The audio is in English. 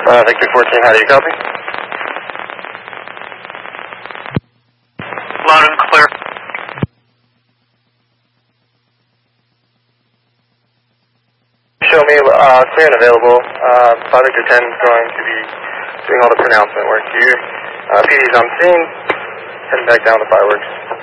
Victor 14, how do you copy? Loud and clear. Show me clear and available. 5 Victor 10 is going to be doing all the pronouncement work here. PD's on scene, heading back down to fireworks.